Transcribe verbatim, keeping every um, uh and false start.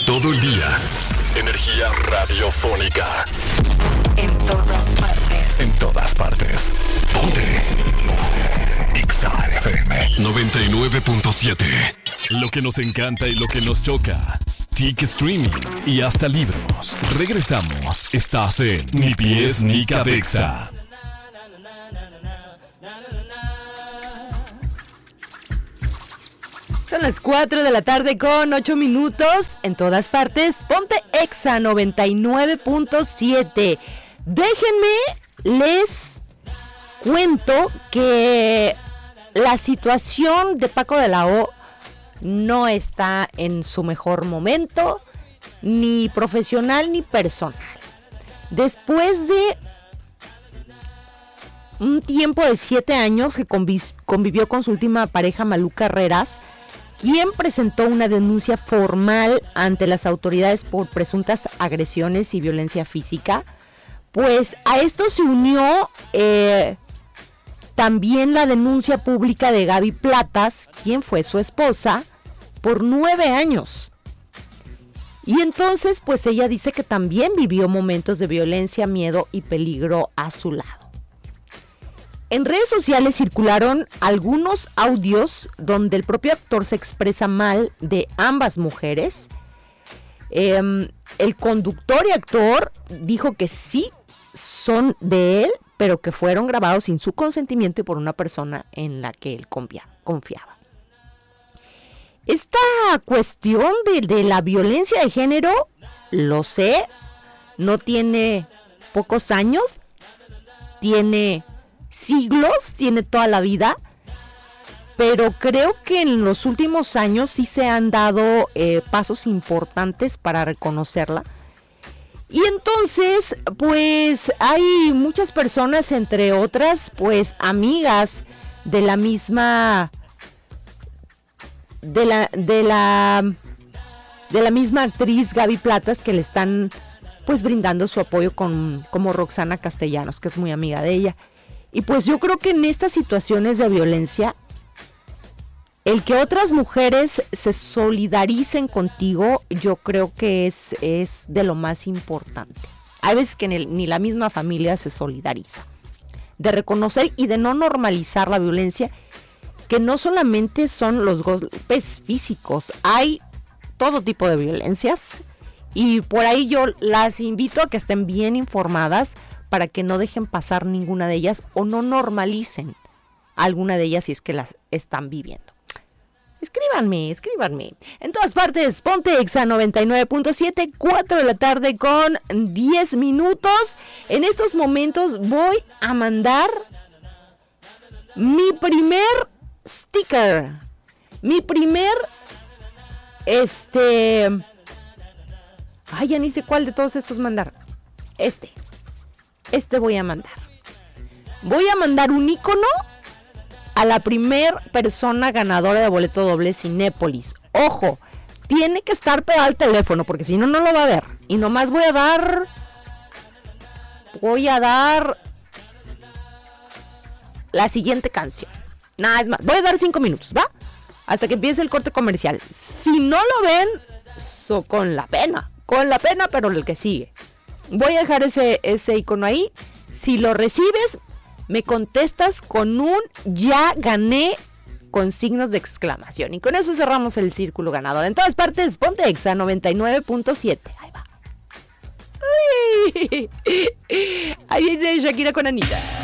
todo el día. Energía radiofónica. En todas partes. En todas partes. Ponte. Exa F M noventa y nueve punto siete. Lo que nos encanta y lo que nos choca. Tic streaming y hasta libros. Regresamos. Estás en Ni Pies Ni Cabeza. Son las cuatro de la tarde con ocho minutos. En todas partes, ponte Exa noventa y nueve punto siete. Déjenme, les cuento que la situación de Paco de la O no está en su mejor momento, ni profesional ni personal. Después de un tiempo de siete años que convi- convivió con su última pareja, Malú Carreras, quien presentó una denuncia formal ante las autoridades por presuntas agresiones y violencia física, pues a esto se unió eh, también la denuncia pública de Gaby Platas, quien fue su esposa, por nueve años. Y entonces, pues ella dice que también vivió momentos de violencia, miedo y peligro a su lado. En redes sociales circularon algunos audios donde el propio actor se expresa mal de ambas mujeres. Eh, el conductor y actor dijo que sí son de él, pero que fueron grabados sin su consentimiento y por una persona en la que él confiaba. Esta cuestión de, de la violencia de género, lo sé, no tiene pocos años, tiene siglos, tiene toda la vida, pero creo que en los últimos años sí se han dado eh, pasos importantes para reconocerla. Y entonces, pues hay muchas personas, entre otras, pues amigas de la misma, de la, de la, de la misma actriz Gaby Platas, que le están, pues, brindando su apoyo con, como Roxana Castellanos, que es muy amiga de ella. Y pues yo creo que en estas situaciones de violencia, el que otras mujeres se solidaricen contigo, yo creo que es, es de lo más importante. Hay veces que ni, ni la misma familia se solidariza. De reconocer y de no normalizar la violencia, que no solamente son los golpes físicos, hay todo tipo de violencias. Y por ahí yo las invito a que estén bien informadas, para que no dejen pasar ninguna de ellas o no normalicen alguna de ellas si es que las están viviendo. Escríbanme, escríbanme. En todas partes, ponte Exa noventa y nueve punto siete, cuatro de la tarde con diez minutos. En estos momentos voy a mandar mi primer sticker. Mi primer, este... Ay, ya ni sé cuál de todos estos mandar. Este. Este voy a mandar. Voy a mandar un icono a la primer persona ganadora de boleto doble Cinépolis. Ojo, tiene que estar pegado al teléfono porque si no, no lo va a ver. Y nomás voy a dar... Voy a dar... la siguiente canción. Nada, es más. Voy a dar cinco minutos, ¿va? Hasta que empiece el corte comercial. Si no lo ven, so con la pena. Con la pena, pero el que sigue. Voy a dejar ese, ese icono ahí. Si lo recibes, me contestas con un ya gané con signos de exclamación. Y con eso cerramos el círculo ganador. En todas partes, ponte Exa noventa y nueve punto siete. Ahí va. Ay. Ahí viene Shakira con Anita.